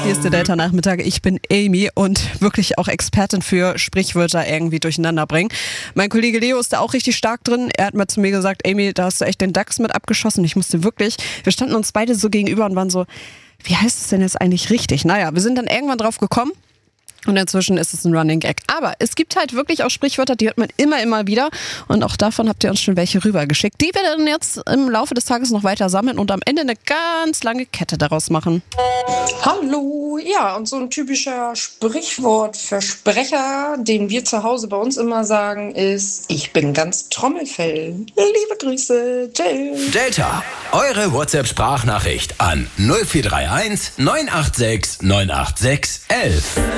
hier ist der Delta-Nachmittag. Ich bin Amy und wirklich auch Expertin für Sprichwörter irgendwie durcheinander bringen. Mein Kollege Leo ist da auch richtig stark drin. Er hat mal zu mir gesagt, Amy, da hast du echt den Dachs mit abgeschossen. Ich musste wirklich, wir standen uns beide so gegenüber und waren so, wie heißt es denn jetzt eigentlich richtig? Naja, wir sind dann irgendwann drauf gekommen. Und inzwischen ist es ein Running Gag. Aber es gibt halt wirklich auch Sprichwörter, die hört man immer wieder. Und auch davon habt ihr uns schon welche rübergeschickt, die wir dann jetzt im Laufe des Tages noch weiter sammeln und am Ende eine ganz lange Kette daraus machen. Hallo, ja, und so ein typischer Sprichwortversprecher, den wir zu Hause bei uns immer sagen, ist: Ich bin ganz Trommelfell. Liebe Grüße, tschüss. Delta, eure WhatsApp-Sprachnachricht an 0431 986 986 11.